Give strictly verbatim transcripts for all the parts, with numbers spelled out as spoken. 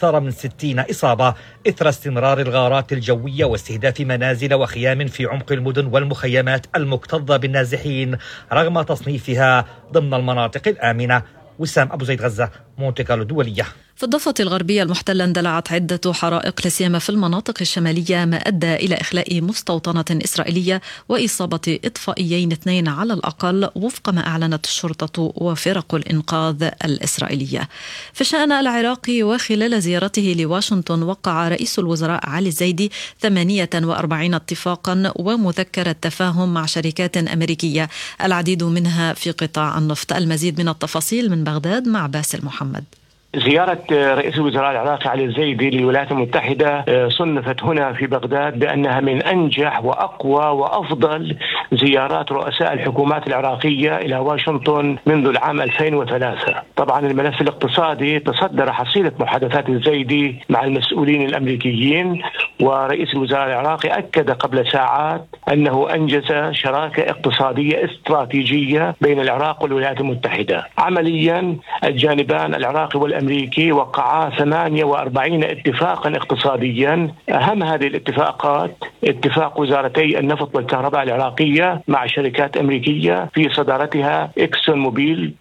أكثر من ستين إصابة إثر استمرار الغارات الجوية واستهداف منازل وخيام في عمق المدن والمخيمات المكتظة بالنازحين رغم تصنيفها ضمن المناطق الآمنة. وسام أبو زيد، غزة، مونتي كارلو دولية. في الضفة الغربية المحتلة اندلعت عدة حرائق لا سيما في المناطق الشمالية، ما أدى إلى إخلاء مستوطنة إسرائيلية وإصابة إطفائيين اثنين على الأقل وفق ما أعلنت الشرطة وفرق الإنقاذ الإسرائيلية. في الشأن العراقي، وخلال زيارته لواشنطن، وقع رئيس الوزراء علي الزيدي ثمانية وأربعين اتفاقا ومذكرة تفاهم مع شركات أمريكية، العديد منها في قطاع النفط. المزيد من التفاصيل من بغداد مع باسل محمد. زيارة رئيس الوزراء العراقي علي الزيدي للولايات المتحدة صنفت هنا في بغداد بأنها من أنجح وأقوى وأفضل زيارات رؤساء الحكومات العراقية إلى واشنطن منذ العام ألفين وثلاثة. طبعا الملف الاقتصادي تصدر حصيلة محادثات الزيدي مع المسؤولين الأمريكيين، ورئيس الوزراء العراقي أكد قبل ساعات أنه أنجز شراكة اقتصادية استراتيجية بين العراق والولايات المتحدة. عمليا الجانبان العراقي والأمريكي الأمريكي وقعا ثمانية وأربعين اتفاقا اقتصاديا. أهم هذه الاتفاقات اتفاق وزارتي النفط والكهرباء العراقية مع شركات أمريكية في صدارتها إكسون موبيل،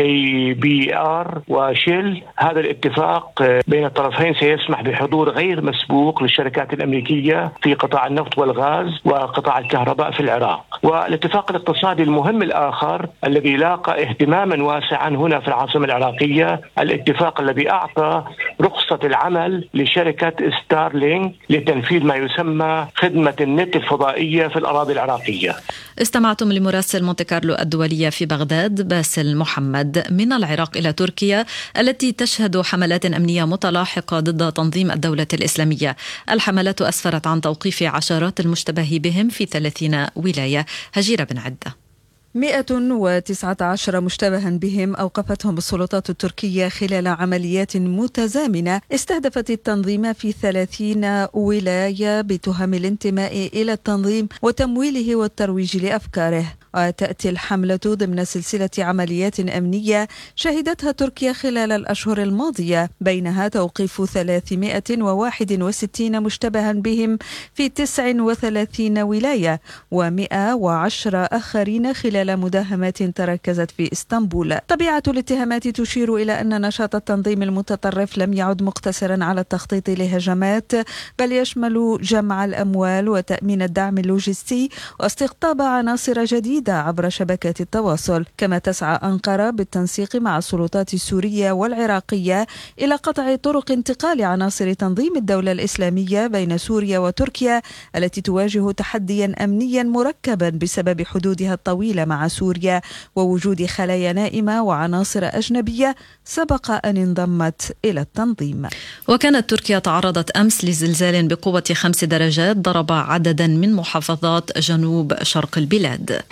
كي بي آر وشيل. هذا الاتفاق بين الطرفين سيسمح بحضور غير مسبوق للشركات الأمريكية في قطاع النفط والغاز وقطاع الكهرباء في العراق. والاتفاق الاقتصادي المهم الآخر الذي لاقى اهتماما واسعا هنا في العاصمة العراقية، الاتفاق الذي أعطى رخصة العمل لشركة ستارلينك لتنفيذ ما يسمى خدمة النت الفضائية في الأراضي العراقية. استمعتم لمراسل مونتي كارلو الدولية في بغداد باسل محمد. من العراق إلى تركيا التي تشهد حملات أمنية متلاحقة ضد تنظيم الدولة الإسلامية. الحملات أسفرت عن توقيف عشرات المشتبه بهم في ثلاثين ولاية. هجيرة بن عدة. مئة وتسعة عشر مشتبها بهم أوقفتهم السلطات التركية خلال عمليات متزامنة استهدفت التنظيم في ثلاثين ولاية بتهم الانتماء إلى التنظيم وتمويله والترويج لأفكاره. وتأتي الحملة ضمن سلسلة عمليات أمنية شهدتها تركيا خلال الأشهر الماضية، بينها توقيف ثلاثمئة وواحد وستين مشتبها بهم في تسع وثلاثين ولاية ومئة وعشرة آخرين خلال مداهمات تركزت في إسطنبول. طبيعة الاتهامات تشير إلى أن نشاط التنظيم المتطرف لم يعد مقتصرا على التخطيط لهجمات، بل يشمل جمع الأموال وتأمين الدعم اللوجستي واستقطاب عناصر جديدة عبر شبكات التواصل. كما تسعى أنقرة بالتنسيق مع السلطات السورية والعراقية إلى قطع طرق انتقال عناصر تنظيم الدولة الإسلامية بين سوريا وتركيا التي تواجه تحديا أمنيا مركبا بسبب حدودها الطويلة مع سوريا ووجود خلايا نائمة وعناصر أجنبية سبق أن انضمت إلى التنظيم. وكانت تركيا تعرضت أمس لزلزال بقوة خمس درجات ضرب عددا من محافظات جنوب شرق البلاد.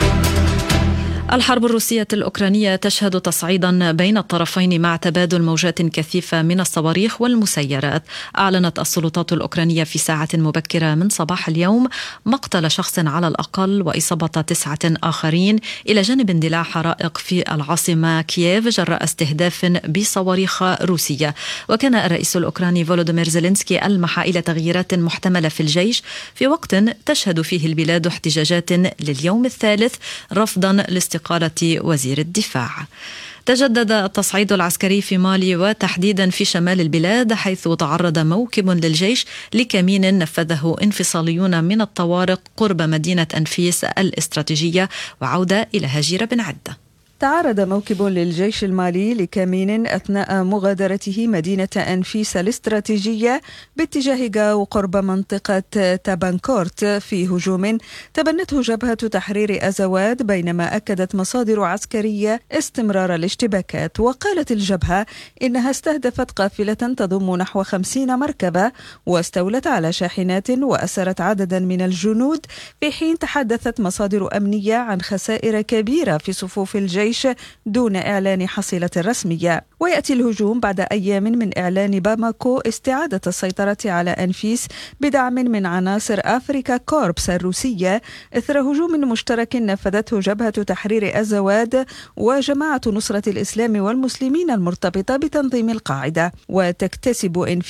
الحرب الروسية الأوكرانية تشهد تصعيدا بين الطرفين مع تبادل موجات كثيفة من الصواريخ والمسيرات. أعلنت السلطات الأوكرانية في ساعة مبكرة من صباح اليوم مقتل شخص على الأقل وإصابة تسعة آخرين، إلى جانب اندلاع حرائق في العاصمة كييف جراء استهداف بصواريخ روسية. وكان الرئيس الأوكراني فولودومير زيلينسكي ألمح إلى تغييرات محتملة في الجيش في وقت تشهد فيه البلاد احتجاجات لليوم الثالث رفضا لاستقالة وزير الدفاع. تجدد التصعيد العسكري في مالي وتحديدا في شمال البلاد، حيث تعرض موكب للجيش لكمين نفذه انفصاليون من الطوارق قرب مدينة أنفيس الاستراتيجية. وعودة إلى هجيرة بن عدة. تعرض موكب للجيش المالي لكمين أثناء مغادرته مدينة أنفيس الاستراتيجية باتجاه جاو قرب منطقة تابانكورت في هجوم تبنته جبهة تحرير أزواد، بينما أكدت مصادر عسكرية استمرار الاشتباكات. وقالت الجبهة إنها استهدفت قافلة تضم نحو خمسين مركبة واستولت على شاحنات وأسرت عددا من الجنود، في حين تحدثت مصادر أمنية عن خسائر كبيرة في صفوف الجيش دون إعلان حصيلة رسمية. ويأتي الهجوم بعد أيام من إعلان باماكو استعادة السيطرة على أنفيس بدعم من عناصر أفريكا كوربس الروسية إثر هجوم مشترك نفذته جبهة تحرير أزواد وجماعة نصرة الإسلام والمسلمين المرتبطة بتنظيم القاعدة. وتكتسب